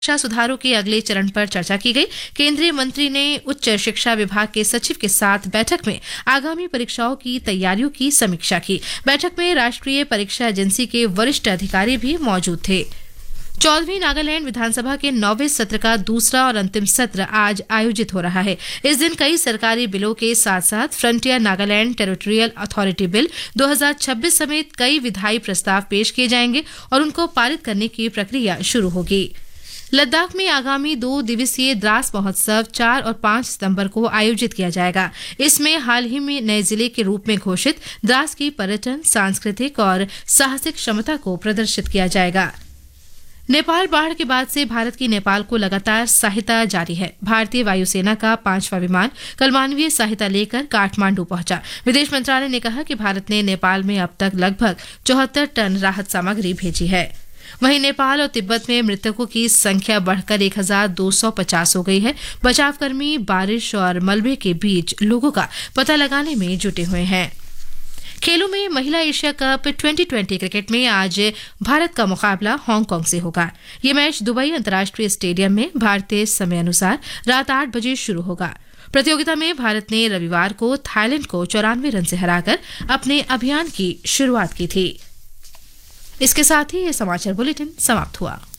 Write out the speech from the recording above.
शिक्षा सुधारों के अगले चरण पर चर्चा की गई। केंद्रीय मंत्री ने उच्च शिक्षा विभाग के सचिव के साथ बैठक में आगामी परीक्षाओं की तैयारियों की समीक्षा की। बैठक में राष्ट्रीय परीक्षा एजेंसी के वरिष्ठ अधिकारी भी मौजूद थे। 14वीं नागालैंड विधानसभा के 9वें सत्र का दूसरा और अंतिम सत्र आज आयोजित हो रहा है। इस दिन कई सरकारी बिलों के साथ साथ frontier Nagaland territorial authority bill 2026 समेत कई विधायी प्रस्ताव पेश किए जाएंगे और उनको पारित करने की प्रक्रिया शुरू होगी। लद्दाख में आगामी 2 दिवसीय द्रास महोत्सव 4 और 5 सितंबर को आयोजित किया जाएगा। इसमें हाल ही में नए जिले के रूप में घोषित द्रास की पर्यटन, सांस्कृतिक और साहसिक क्षमता को प्रदर्शित किया जाएगा। नेपाल बाढ़ के बाद से भारत की नेपाल को लगातार सहायता जारी है। भारतीय वायुसेना का 5वां विमान कल मानवीय सहायता लेकर काठमांडू पहुंचा। विदेश मंत्रालय ने कहा कि भारत ने नेपाल में अब तक लगभग 74 टन राहत सामग्री भेजी है। वहीं नेपाल और तिब्बत में मृतकों की संख्या बढ़कर 1250 हो गई है। बचावकर्मी बारिश और मलबे के बीच लोगों का पता लगाने में जुटे हुए हैं। खेलों में महिला एशिया कप 2020 क्रिकेट में आज भारत का मुकाबला हांगकांग से होगा। ये मैच दुबई अंतर्राष्ट्रीय स्टेडियम में भारतीय समय अनुसार रात 8 बजे शुरू होगा। प्रतियोगिता में भारत ने रविवार को थाईलैंड को 94 रन से हराकर अपने अभियान की शुरुआत की थी। इसके साथ ही यह समाचार बुलेटिन समाप्त हुआ।